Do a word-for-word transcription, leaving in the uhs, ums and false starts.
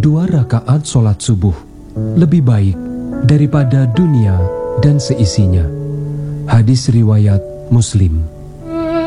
dua rakaat solat subuh lebih baik daripada dunia dan seisinya. Hadis riwayat Muslim.